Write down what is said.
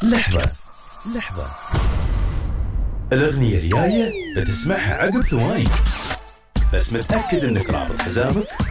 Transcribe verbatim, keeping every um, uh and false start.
لحظة لحظة، الأغنية الجاية بتسمعها عقب ثواني، بس متأكد إنك رابط حزامك